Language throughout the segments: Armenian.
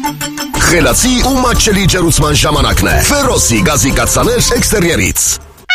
Խելացի ու մատչելի ջերուցման ժամանակն է։ Ֆերոսի գազի կաթսաներ էքստերիերից։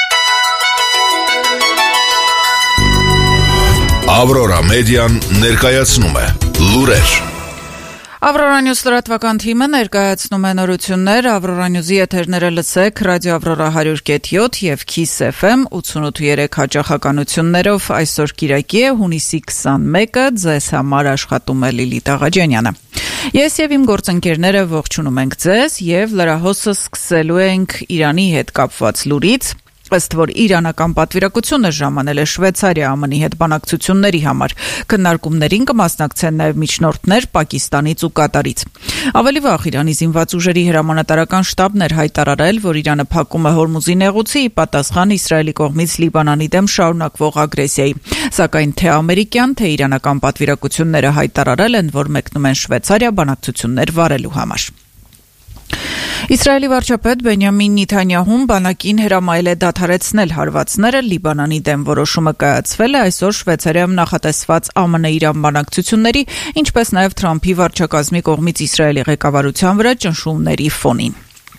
Ավրորա մեդիան ներկայացնում է լուրեր։ Ավրորա Նյուզ լրատվական թիմը ներկայացնում է նորություններ, Ավրորա Նյուզի եթերները լսեք ռադիո Ավրորա 100.7 եւ Kiss FM 88.3 հաճախականություններով այսօր Կիրակի է հունիսի 21-ը, ձեզ համար աշխատում է Լիլիթ Աղաջանյանը։ Ես եւ իմ գործընկերները ողջունում ենք ձեզ եւ լրահոսը սկսելու ենք Իրանի հետ կապված լուրից։ Ըստ որ իրանական պատվիրակությունը ժամանել է Շվեյցարիա ԱՄՆ-ի հետ բանակցությունների համար, քննարկումներին կմասնակցեն նաև միջնորդներ Պակիստանից ու Կատարից։ Ավելի վաղ Իրանի զինված ուժերի հրամանատարական շտաբն էր հայտարարել, որ Իրանը փակում է Հորմուզի նեղուցի ի պատասխան Իսրայելի կողմից Լիբանանի դեմ շարունակվող ագրեսիայի։ Սակայն թե ամերիկյան, թե իրանական պատվիրակությունները հայտարարել են, որ մեկնում են Շվեյցարիա բանակցություններ վարելու համար։ Իսրայելի վարչապետ Բենյամին Նեթանյահուն բանակին հրամայել է դադարեցնել հարվածները, Լիբանանի դեմ որոշումը կայացվել է այսօր Շվեյցարիայում նախատեսված ԱՄՆ-Իրան բանակցությունների, ինչպես նաև Թրամփի վարչակազմի կողմից Իսրայելի ղեկավարության վրա ճնշումների ֆոնին։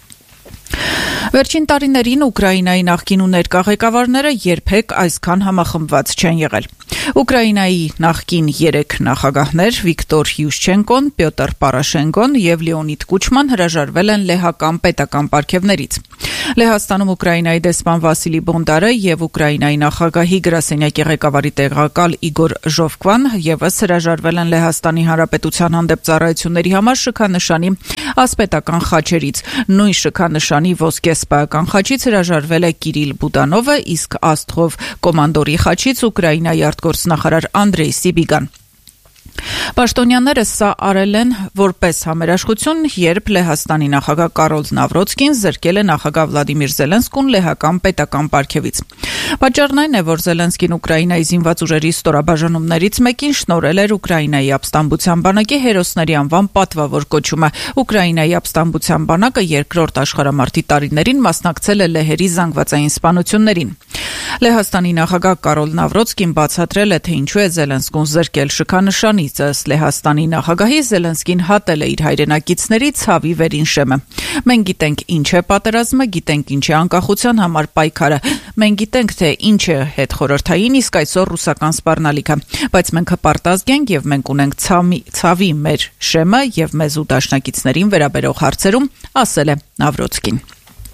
Վերջին տարիներին Ուկրաինայի նախկին ու ներկա ղեկավարները երբեք այսքան համախմբված չեն եղել։ Ուկրաինայի նախկին 3 նախագահներ Վիկտոր Յուշչենկոն, Պյոտր Պորոշենկոն եւ Լեոնիդ Կուչման հրաժարվել են լեհական պետական պարգևներից։ Լեհաստանում Ուկրաինայի դեսպան Վասիլի Բոնդարը եւ Ուկրաինայի նախագահի գրասենյակի ղեկավարի տեղակալ Իգոր Ժովկվան եւս հրաժարվել են Լեհաստանի Հանրապետության հանդեպ ծառայությունների համար շքանշանի ասպետական խաչերից։ Նույն շքանշանի ոսկե սպայական խաչից հրաժարվել է Կիրիլ Բուդանովը, իսկ Աստրով կոմանդորի խաչից Ուկրաինայի արտգործնախարար Անդրեյ Սիբիգան։ Պաշտոնյաները սա արել են որպես համերաշխություն, երբ Լեհաստանի նախագահ Կարոլ Նավրոցկին զրկել է նախագահ Վլադիմիր Զելենսկուն լեհական պետական պարգևից։ Պատճառն այն է, որ Զելենսկին Ուկրաինայի զինված ուժերի ստորաբաժանումներից մեկին շնորհել էր Ուկրաինայի ապստամբության բանակի հերոսների անվան պատվավոր կոչումը։ Ուկրաինայի ապստամբության բանակը երկրորդ աշխարհամարտի տարիներին մասնակցել է լեհերի զանգվածային սպանություններին։ Լեհաստանի նախագահ Կարոլ Նավրոցկին բացատրել է, թե ինչու է Զելենսկուն զրկել շքանշանից։ Ըստ Լեհաստանի նախագահի Զելենսկին հատել է իր հայրենակիցների ցավի վերին շեմը։ Մենք գիտենք ինչ է պատերազմը, գիտենք ինչ է անկախության համար պայքարը։ Մենք գիտենք, թե ինչ է հետխորհրդային, իսկ այսօր ռուսական սպառնալիքը։ Բայց մենք հպարտազգ ենք եւ մենք ունենք ցավի մեր շեմը եւ մեզ ու դաշնակիցներին վերաբերող հարցերում, ասել է Նավրոցկին։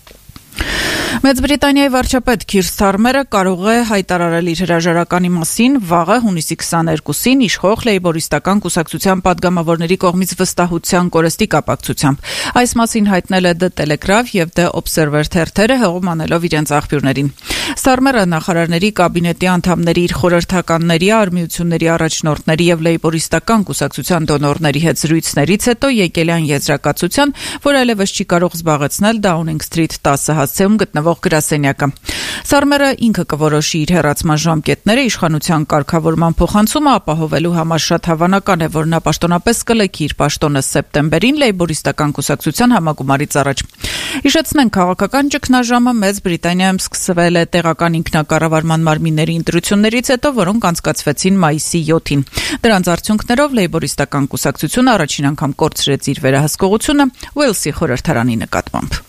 Մեծ Բրիտանիայի վարչապետ Քիր Սթարմերը կարող է հայտարարել իր հրաժարականի մասին վաղը հունիսի 22-ին իշխող լեյբորիստական կուսակցության падգամավորների կողմից վստահության կորստի կապակցությամբ։ Այս մասին հայտնել է The Telegraph եւ The Observer թերթերը հղում անելով իրենց աղբյուրներին։ Սթարմերը նախարարների կաբինետի անդամների, իր խորհրդականների, արմիությունների առաջնորդների եւ լեյբորիստական կուսակցության դոնորների հետ զրույցներից հետո եկել են եզրակացության, որ այլևս չի կարող զբաղեցնել Downing Street 10 հասցեում գտնվող գրասենյակը։ Սթարմերը ինքը կորոշի իր հեռացման ժամկետները, իշխանության կարգավորման փոխանցումը ապահովելու համար շատ հավանական է, որ նա պաշտոնապես կլքի իր պաշտոնը սեպտեմբերին լեյբորիստական կուսակցության համագումարից առաջ։ Հիշեցնենք, քաղաքական ճգնաժամը Մեծ Բրիտանիայում սկսվել է տեղական ինքնակառավարման մարմինների ընտրություններից հետո, որոնք անցկացվեցին մայիսի 7-ին։ Դրանց արդյունքներով լեյբորիստական կուսակցությունը առաջին անգամ կորցրեց իր վերահսկողությունը Ուելսի խորհրդարանի նկատմամբ։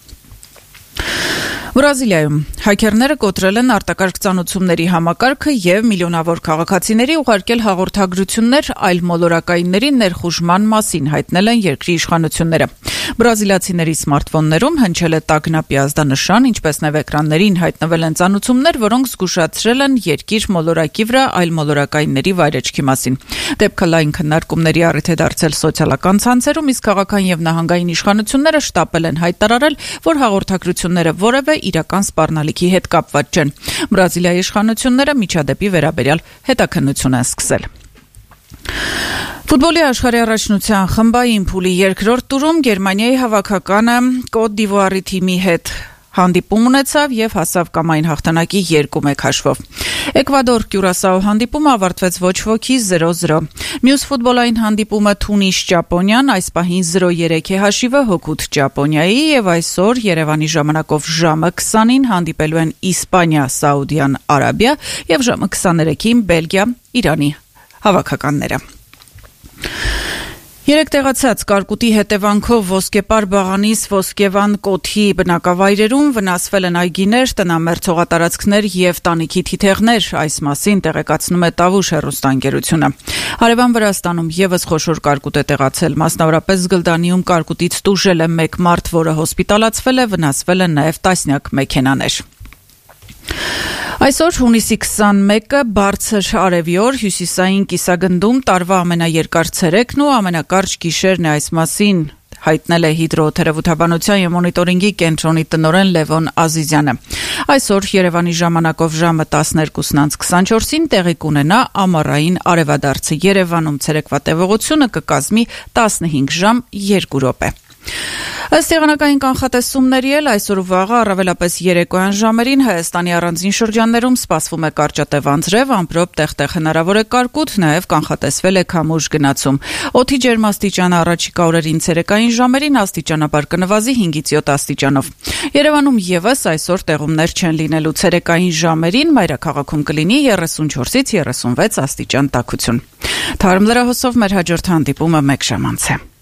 Բրազիլիայում հայքերները կոտրել են արտակարգ ծանուցումների համակարգը եւ միլիոնավոր քաղաքացիների ուղարկել հաղորդագրություններ այլ մոլորակայինների ներխուժման մասին, հայտնել են երկրի իշխանությունները։ Բրազիլացիների սմարթֆոններում հնչել է տագնապի ազդանշան, ինչպես նաև էկրաններին հայտնվել են ծանուցումներ, որոնք զգուշացրել են երկիր մոլորակի վրա այլ մոլորակայինների վայրեջքի մասին։ Դեպքը լայն քննարկումների առիթ է դարձել սոցիալական ցանցերում, իսկ քաղաքային եւ նահանգային իշխանությունները շտապել են հայտարարել, որ հաղորդագրությունները որևէ իրական սպառնալիքի հետ կապված չեն։ Բրազիլիայի իշխանությունները միջադեպի վերաբերյալ հետաքննություն են սկսել։ Ֆուտբոլի աշխարհի առաջնության խմբային փուլի երկրորդ տուրում Գերմանիայի հավաքականը Կոտ դ'Իվուարի թիմի հետ հանդիպում ունեցավ եւ հասավ կամային հաղթանակի 2-1 հաշվով։ Էկվադոր Կյուրասաո հանդիպումը ավարտվեց ոչ ոքի 0-0։ Մյուս ֆուտբոլային հանդիպումը Թունիս Ճապոնիան այս պահին 0-3 է հաշիվը հօգուտ Ճապոնիայի եւ այսօր Երևանի ժամանակով ժամը 20-ին հանդիպելու են Իսպանիա, Սաուդյան Արաբիա եւ ժամը 23-ին Բելգիա, Իրանի հավաքականները։ Երեք տեղացած կարկուտի հետևանքով Ոսկեպար Բաղանիս Ոսկեվան կոթի բնակավայրերում վնասվել են այգիներ, տնամերձ հողատարածքներ եւ տանիքի թիթեղներ, այս մասին տեղեկացնում է Տավուշ հեռուստաընկերությունը։ Հարևան Վրաստանում եւս խոշոր կարկուտ է տեղացել, մասնավորապես Զգլդանիում կարկուտից տուժել է 1 մարդ, որը հոսպիտալացվել է, վնասվել են նաեւ տասնյակ մեքենաներ։ Այսօր հունիսի 21-ը բարձր արևի օր, հյուսիսային կիսագնդում տարվա ամենաերկար ցերեկն ու ամենակարճ գիշերն է, այս մասին հայտնել է հիդրոթերապևտաբանության եւ մոնիտորինգի կենտրոնի տնօրեն Լևոն Ազիզյանը։ Այսօր Երևանի ժամանակով ժամը 12:24-ին տեղի կունենա ամառային արևադարձը։ Երևանում ցերեկվա տևողությունը կկազմի 15 ժամ 2 րոպե։ Ըստ եղանակային կանխատեսումների այսօր ու վաղը առավելապես երեկոյան ժամերին Հայաստանի առանձին շրջաններում սպասվում է կարճատև անձրև, ամպրոպ տեղ-տեղ հնարավոր է կարկուտ, նաև կանխատեսվել է քամուշ գնացում։ Օդի ջերմաստիճանը առաջիկա օրերին ցերեկային ժամերին աստիճանաբար կնվազի 5-ից 7 աստիճանով։ Երևանում եւս այսօր տեղումներ չեն լինելու, ցերեկային ժամերին մայրաքաղաքում կլինի 34-ից 36 աստիճան տաքություն։ Թարմ լրահոսով մեր հաջորդ հանդիպումը 1 ժամ անց է։